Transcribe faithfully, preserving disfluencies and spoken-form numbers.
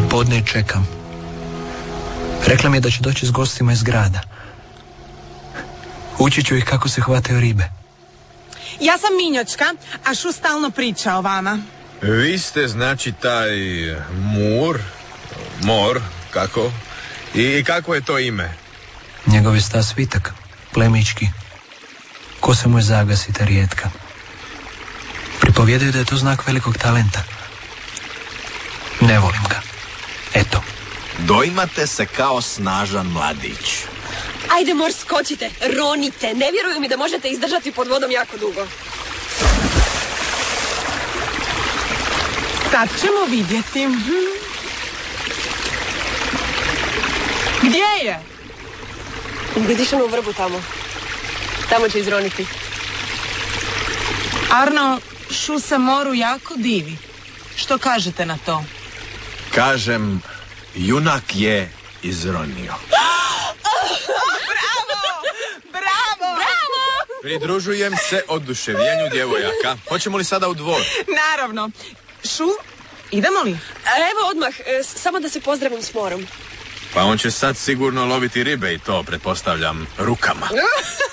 Popodne je čekam. Rekla mi je da će doći s gostima iz grada. Učit ću ih kako se hvataju ribe. Ja sam Minjočka, a Šu stalno priča o vama. Vi ste znači taj Mur, Mor, kako? I kako je to ime? Njegov je sta svitak, plemički. Kosa mu je zagasita rijetka. Pripovjedaju da je to znak velikog talenta. Ne volim ga. Eto. Doimate se kao snažan mladić. Ajde, Mor, skočite, ronite. Ne vjeruju mi da možete izdržati pod vodom jako dugo. Sad ćemo vidjeti. Gdje je? Vidiš onu vrbu tamo. Tamo će izroniti. Arno, Šu se Moru jako divi. Što kažete na to? Kažem, junak je izronio. Pridružujem se oduševljenju djevojaka. Hoćemo li sada u dvor? Naravno. Šu, idemo li? Evo odmah, e, samo da se pozdravim s Morom. Pa on će sad sigurno loviti ribe i to, pretpostavljam, rukama.